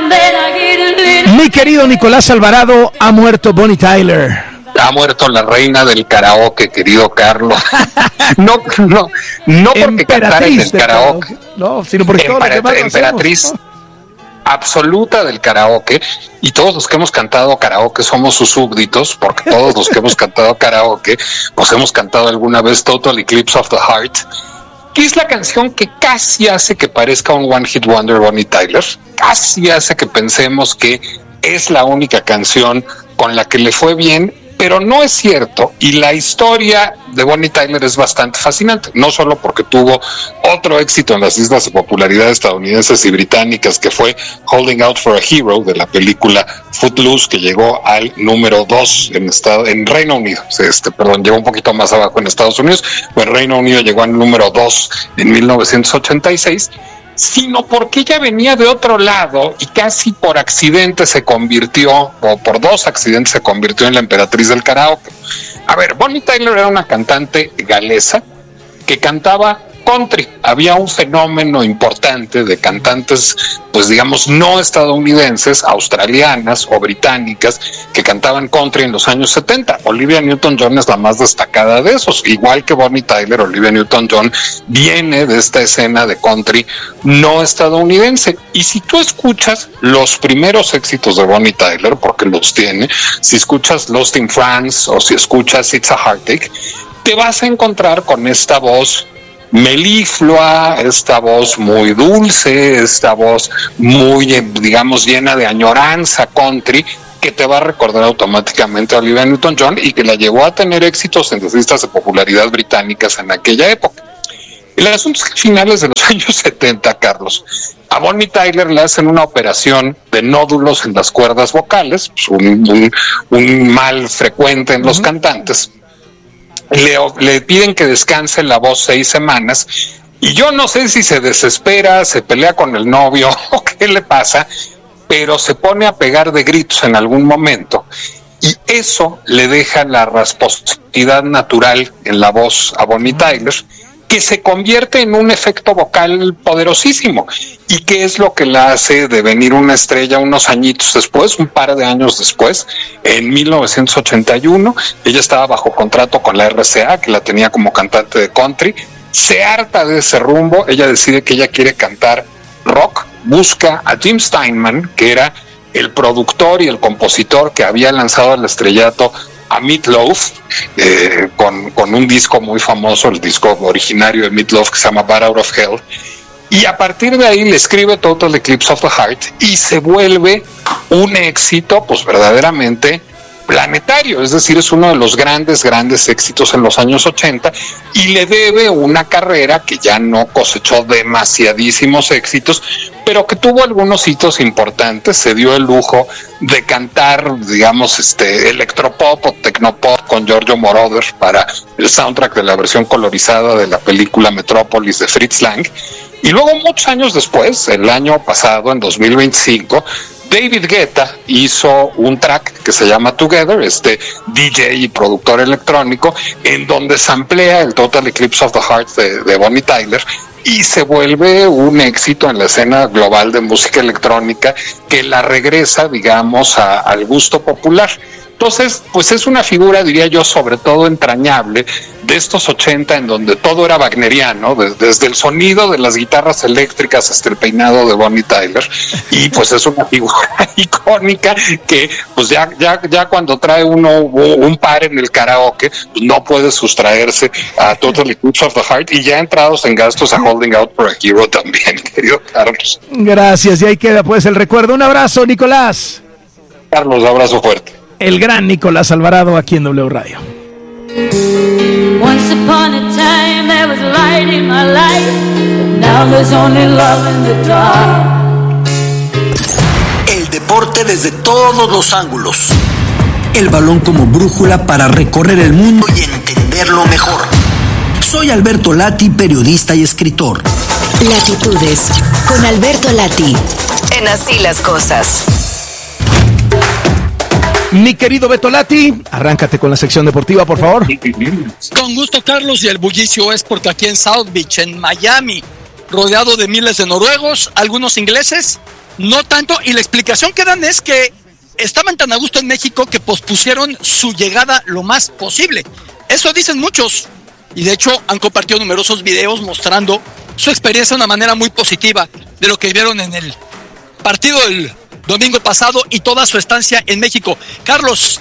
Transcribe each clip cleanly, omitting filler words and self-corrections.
Mi querido Nicolás Alvarado, ha muerto Bonnie Tyler. Ha muerto la reina del karaoke, querido Carlos. No porque cantara en el karaoke. No, sino porque todo lo demás lo emperatriz absoluta del karaoke, y todos los que hemos cantado karaoke somos sus súbditos, porque todos los que hemos cantado karaoke, pues hemos cantado alguna vez Total Eclipse of the Heart, que es la canción que casi hace que parezca un One Hit Wonder Bonnie Tyler, casi hace que pensemos que es la única canción con la que le fue bien, pero no es cierto, y la historia de Bonnie Tyler es bastante fascinante, no solo porque tuvo otro éxito en las listas de popularidad estadounidenses y británicas, que fue Holding Out for a Hero, de la película Footloose, que llegó al número 2 en Reino Unido, llegó un poquito más abajo en Estados Unidos, pero en Reino Unido llegó al número 2 en 1986, sino porque ella venía de otro lado y casi por accidente se convirtió, o por dos accidentes se convirtió en la emperatriz del karaoke. A ver, Bonnie Tyler era una cantante galesa que cantaba country. Había un fenómeno importante de cantantes, pues digamos, no estadounidenses, australianas o británicas, que cantaban country en los años 70. Olivia Newton-John es la más destacada de esos. Igual que Bonnie Tyler, Olivia Newton-John viene de esta escena de country no estadounidense. Y si tú escuchas los primeros éxitos de Bonnie Tyler, porque los tiene, si escuchas Lost in France o si escuchas It's a Heartache, te vas a encontrar con esta voz meliflua, esta voz muy dulce, esta voz muy, digamos, llena de añoranza country, que te va a recordar automáticamente a Olivia Newton-John y que la llevó a tener éxitos en las listas de popularidad británicas en aquella época. El asunto es que a finales de los años 70, Carlos, a Bonnie Tyler le hacen una operación de nódulos en las cuerdas vocales, pues un mal frecuente en los cantantes. Le piden que descanse la voz 6 semanas, y yo no sé si se desespera, se pelea con el novio o qué le pasa, pero se pone a pegar de gritos en algún momento, y eso le deja la rasposidad natural en la voz a Bonnie Tyler, que se convierte en un efecto vocal poderosísimo, y que es lo que la hace devenir una estrella unos añitos después, un par de años después. En 1981 ella estaba bajo contrato con la RCA, que la tenía como cantante de country. Se harta de ese rumbo, ella decide que ella quiere cantar rock, busca a Jim Steinman, que era el productor y el compositor que había lanzado al estrellato a Meat Loaf, con un disco muy famoso, el disco originario de Meat Loaf, que se llama Bad Out of Hell, y a partir de ahí le escribe Total Eclipse of the Heart y se vuelve un éxito pues verdaderamente planetario, es decir, es uno de los grandes éxitos en los años 80, y le debe una carrera que ya no cosechó demasiadísimos éxitos, pero que tuvo algunos hitos importantes. Se dio el lujo de cantar, digamos, electropop o tecnopop con Giorgio Moroder para el soundtrack de la versión colorizada de la película Metrópolis de Fritz Lang, y luego muchos años después, el año pasado, en 2025, David Guetta hizo un track que se llama Together, DJ y productor electrónico, en donde samplea el Total Eclipse of the Heart de Bonnie Tyler, y se vuelve un éxito en la escena global de música electrónica que la regresa, digamos, al gusto popular. Entonces, pues es una figura, diría yo, sobre todo entrañable de estos 80, en donde todo era wagneriano, desde el sonido de las guitarras eléctricas hasta el peinado de Bonnie Tyler, y pues es una figura icónica que pues ya cuando trae uno un par en el karaoke, pues no puede sustraerse a Total Eclipse of the Heart, y ya entrados en gastos a Holding Out for a Hero también, querido Carlos. Gracias, y ahí queda pues el recuerdo. Un abrazo, Nicolás. Carlos, abrazo fuerte. El gran Nicolás Alvarado aquí en W Radio. Once upon a time there was light in my life, but now there's only love in the dark. El deporte desde todos los ángulos. El balón como brújula para recorrer el mundo y entenderlo mejor. Soy Alberto Lati, periodista y escritor. Latitudes con Alberto Lati. En Así las Cosas. Mi querido Beto Lati, arráncate con la sección deportiva, por favor. Con gusto, Carlos, y el bullicio es porque aquí en South Beach, en Miami, rodeado de miles de noruegos, algunos ingleses, no tanto, y la explicación que dan es que estaban tan a gusto en México que pospusieron su llegada lo más posible. Eso dicen muchos, y de hecho han compartido numerosos videos mostrando su experiencia de una manera muy positiva de lo que vieron en el partido del domingo pasado y toda su estancia en México. Carlos,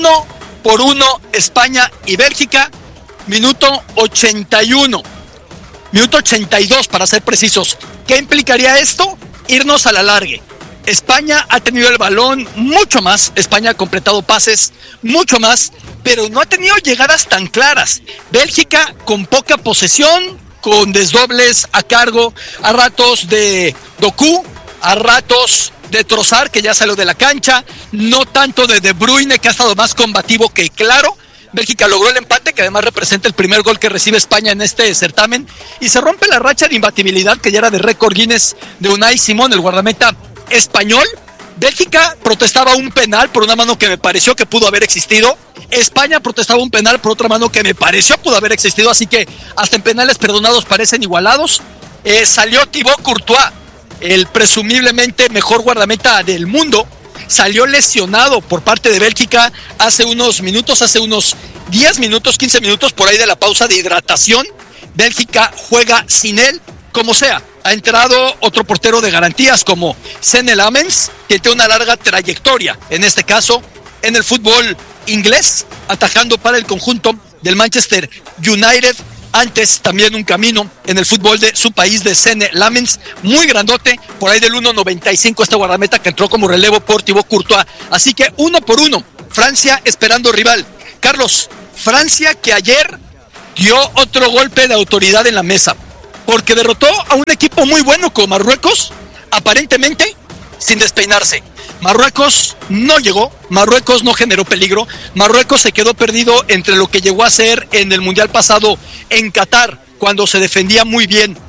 1-1 España y Bélgica, minuto 81, minuto 82 para ser precisos. ¿Qué implicaría esto? Irnos a la largue. España ha tenido el balón mucho más, España ha completado pases mucho más, pero no ha tenido llegadas tan claras. Bélgica con poca posesión, con desdobles a cargo, a ratos de Doku, a ratos de Trossard, que ya salió de la cancha, no tanto de Bruyne, que ha estado más combativo que claro. Bélgica logró el empate, que además representa el primer gol que recibe España en este certamen, y se rompe la racha de imbatibilidad que ya era de récord Guinness de Unai Simón, el guardameta español. Bélgica protestaba un penal por una mano que me pareció que pudo haber existido. España protestaba un penal por otra mano que me pareció pudo haber existido, así que hasta en penales perdonados parecen igualados. Salió Thibaut Courtois, el presumiblemente mejor guardameta del mundo, salió lesionado por parte de Bélgica hace unos minutos, hace unos 10 minutos, 15 minutos por ahí de la pausa de hidratación. Bélgica juega sin él, como sea. Ha entrado otro portero de garantías como Senne Lammens, que tiene una larga trayectoria, en este caso, en el fútbol inglés, atajando para el conjunto del Manchester United. Antes también un camino en el fútbol de su país de Senne Lammens, muy grandote, por ahí del 1.95 este guardameta que entró como relevo por Thibaut Courtois. Así que 1-1, Francia esperando rival. Carlos, Francia que ayer dio otro golpe de autoridad en la mesa, porque derrotó a un equipo muy bueno como Marruecos, aparentemente sin despeinarse. Marruecos no llegó, Marruecos no generó peligro, Marruecos se quedó perdido entre lo que llegó a ser en el Mundial pasado en Qatar, cuando se defendía muy bien,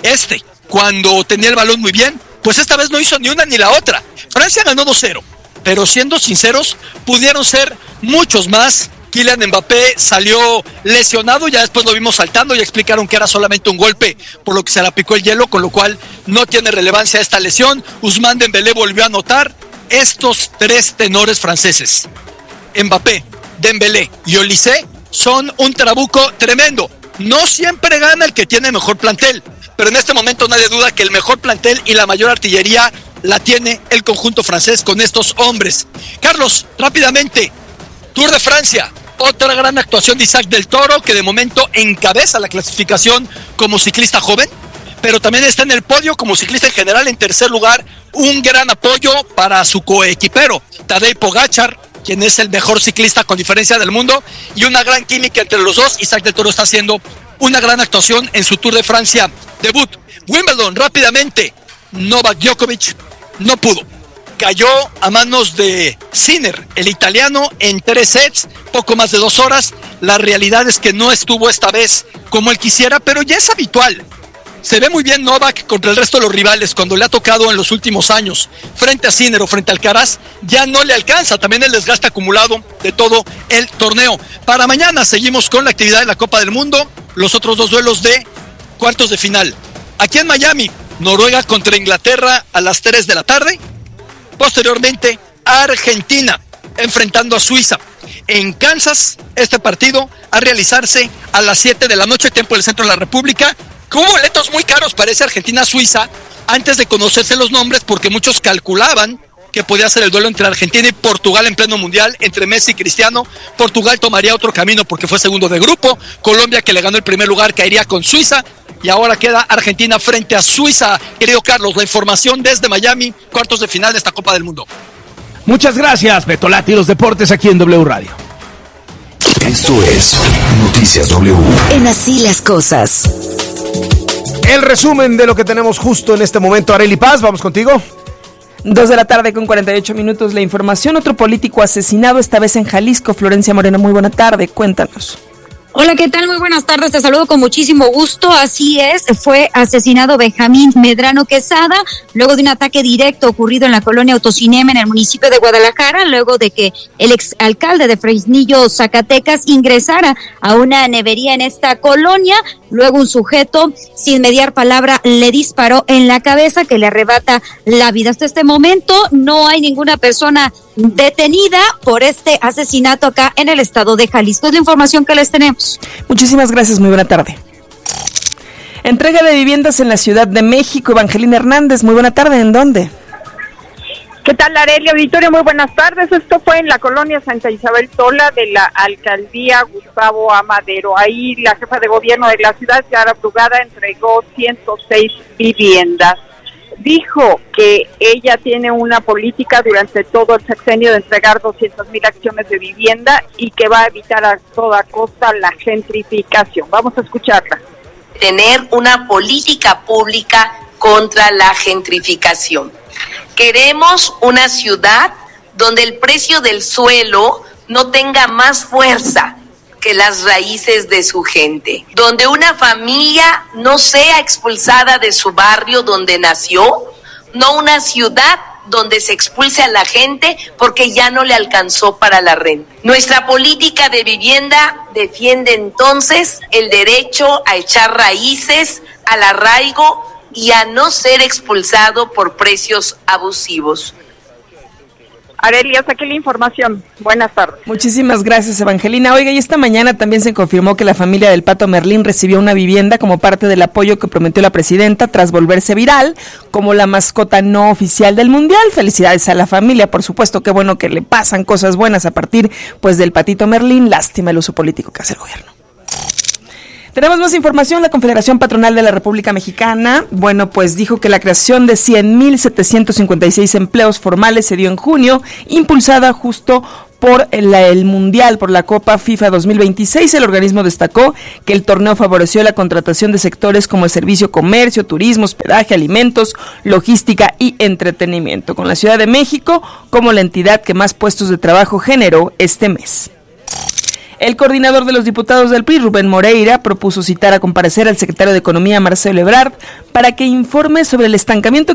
cuando tenía el balón muy bien, pues esta vez no hizo ni una ni la otra. Francia ganó 2-0, pero siendo sinceros, pudieron ser muchos más. Kylian Mbappé salió lesionado, ya después lo vimos saltando y explicaron que era solamente un golpe por lo que se le aplicó el hielo, con lo cual no tiene relevancia esta lesión. Ousmane Dembélé volvió a anotar. Estos tres tenores franceses, Mbappé, Dembélé y Olise, son un trabuco tremendo. No siempre gana el que tiene mejor plantel, pero en este momento nadie duda que el mejor plantel y la mayor artillería la tiene el conjunto francés con estos hombres. Carlos, rápidamente, Tour de Francia. Otra gran actuación de Isaac del Toro, que de momento encabeza la clasificación como ciclista joven, pero también está en el podio como ciclista en general en tercer lugar. Un gran apoyo para su coequipero, Tadej Pogačar, quien es el mejor ciclista con diferencia del mundo, y una gran química entre los dos. Isaac del Toro está haciendo una gran actuación en su Tour de Francia debut. Wimbledon, rápidamente, Novak Djokovic no pudo. Cayó a manos de Sinner, el italiano, en 3 sets, poco más de 2 horas. La realidad es que no estuvo esta vez como él quisiera, pero ya es habitual. Se ve muy bien Novak contra el resto de los rivales cuando le ha tocado en los últimos años. Frente a Sinner o frente a Alcaraz, ya no le alcanza también el desgaste acumulado de todo el torneo. Para mañana seguimos con la actividad de la Copa del Mundo, los otros 2 duelos de cuartos de final. Aquí en Miami, Noruega contra Inglaterra a las 3 de la tarde. Posteriormente, Argentina enfrentando a Suiza. En Kansas, este partido a realizarse a las 7 de la noche, tiempo del centro de la República. Hubo boletos muy caros para ese Argentina-Suiza antes de conocerse los nombres, porque muchos calculaban que podía ser el duelo entre Argentina y Portugal en pleno mundial, entre Messi y Cristiano. Portugal tomaría otro camino porque fue segundo de grupo. Colombia, que le ganó el primer lugar, caería con Suiza. Y ahora queda Argentina frente a Suiza. Querido Carlos, la información desde Miami, cuartos de final de esta Copa del Mundo. Muchas gracias, Betolati, los deportes aquí en W Radio. Esto es Noticias W. En Así las Cosas. El resumen de lo que tenemos justo en este momento. Arely Paz, vamos contigo. 2 de la tarde con 48 minutos. La información: otro político asesinado, esta vez en Jalisco. Florencia Moreno, muy buena tarde, cuéntanos. Hola, ¿qué tal? Muy buenas tardes, te saludo con muchísimo gusto. Así es, fue asesinado Benjamín Medrano Quesada luego de un ataque directo ocurrido en la colonia Autocinema en el municipio de Guadalajara, luego de que el exalcalde de Fresnillo, Zacatecas, ingresara a una nevería en esta colonia. Luego un sujeto, sin mediar palabra, le disparó en la cabeza, que le arrebata la vida. Hasta este momento no hay ninguna persona detenida por este asesinato acá en el estado de Jalisco. Es la información que les tenemos. Muchísimas gracias, muy buena tarde. Entrega de viviendas en la Ciudad de México, Evangelina Hernández, muy buena tarde, ¿en dónde? ¿Qué tal, Arely Auditorio? Muy buenas tardes. Esto fue en la colonia Santa Isabel Tola de la alcaldía Gustavo Amadero. Ahí la jefa de gobierno de la ciudad, Clara Brugada, entregó 106 viviendas. Dijo que ella tiene una política durante todo el sexenio de entregar 200,000 acciones de vivienda y que va a evitar a toda costa la gentrificación. Vamos a escucharla. Tener una política pública contra la gentrificación. Queremos una ciudad donde el precio del suelo no tenga más fuerza que las raíces de su gente, donde una familia no sea expulsada de su barrio donde nació, no una ciudad donde se expulse a la gente porque ya no le alcanzó para la renta. Nuestra política de vivienda defiende entonces el derecho a echar raíces, al arraigo y a no ser expulsado por precios abusivos. Arely, hasta aquí la información. Buenas tardes. Muchísimas gracias, Evangelina. Oiga, y esta mañana también se confirmó que la familia del Pato Merlín recibió una vivienda como parte del apoyo que prometió la presidenta tras volverse viral como la mascota no oficial del Mundial. Felicidades a la familia, por supuesto, qué bueno que le pasan cosas buenas a partir pues del Patito Merlín. Lástima el uso político que hace el gobierno. Tenemos más información. La Confederación Patronal de la República Mexicana, pues dijo que la creación de 100,756 empleos formales se dio en junio, impulsada justo por el Mundial, por la Copa FIFA 2026. El organismo destacó que el torneo favoreció la contratación de sectores como el servicio, comercio, turismo, hospedaje, alimentos, logística y entretenimiento, con la Ciudad de México como la entidad que más puestos de trabajo generó este mes. El coordinador de los diputados del PRI, Rubén Moreira, propuso citar a comparecer al secretario de Economía, Marcelo Ebrard, para que informe sobre el estancamiento